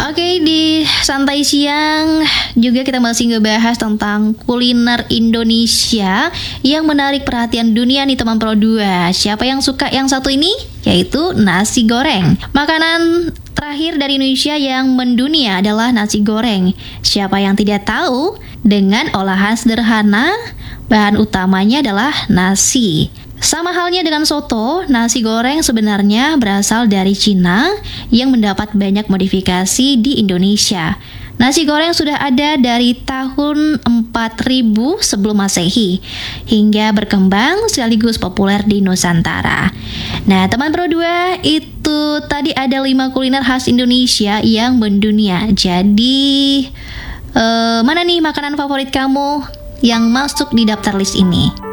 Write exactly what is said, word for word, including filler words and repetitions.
Oke, di santai siang juga kita masih ngebahas tentang kuliner Indonesia yang menarik perhatian dunia nih teman Pro dua. Siapa yang suka yang satu ini? Yaitu nasi goreng. Makanan terakhir dari Indonesia yang mendunia adalah nasi goreng. Siapa yang tidak tahu? Dengan olahan sederhana, bahan utamanya adalah nasi. Sama halnya dengan soto, nasi goreng sebenarnya berasal dari Cina yang mendapat banyak modifikasi di Indonesia. Nasi goreng sudah ada dari tahun empat ribu sebelum Masehi hingga berkembang sekaligus populer di Nusantara. Nah, teman Pro dua, itu tadi ada lima kuliner khas Indonesia yang mendunia. Jadi, eh, mana nih makanan favorit kamu yang masuk di daftar list ini?